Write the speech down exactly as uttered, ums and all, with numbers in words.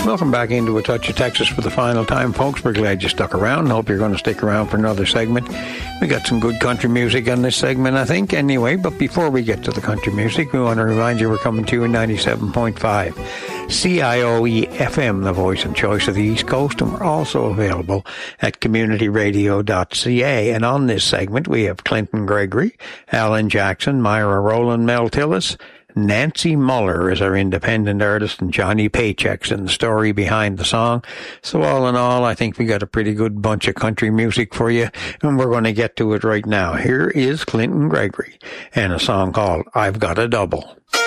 Welcome back into A Touch of Texas for the final time, folks. We're glad you stuck around. Hope you're going to stick around for another segment. We got some good country music on this segment, I think, anyway. But before we get to the country music, we want to remind you we're coming to you in ninety-seven point five C I O E F M, the voice and choice of the East Coast. And we're also available at community radio dot c a. And on this segment, we have Clinton Gregory, Alan Jackson, Myra Rowland, Mel Tillis, Nancy Muller is our independent artist, and Johnny Paycheck's in the story behind the song. So all in all, I think we got a pretty good bunch of country music for you, and we're going to get to it right now. Here is Clinton Gregory and a song called I've Got a Double.